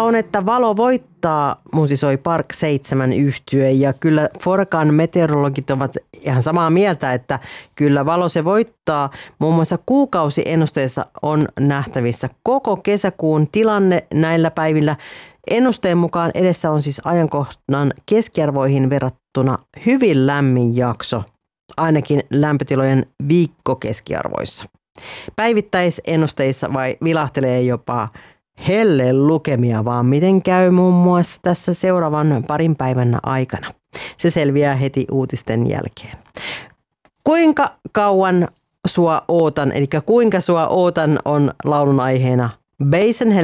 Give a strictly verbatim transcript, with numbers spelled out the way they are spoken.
on, että valo voittaa, musisoi Park seitsemän yhtye ja kyllä Forkan meteorologit ovat ihan samaa mieltä, että kyllä valo se voittaa. Muun muassa kuukausiennusteessa on nähtävissä koko kesäkuun tilanne näillä päivillä. Ennusteen mukaan edessä on siis ajankohdan keskiarvoihin verrattuna hyvin lämmin jakso, ainakin lämpötilojen viikkokeskiarvoissa. Päivittäisennusteissa vai vilahtelee jopa helle lukemia, vaan miten käy muun muassa tässä seuraavan parin päivän aikana. Se selviää heti uutisten jälkeen. Kuinka kauan sua ootan, eli kuinka sua ootan on laulun aiheena Basen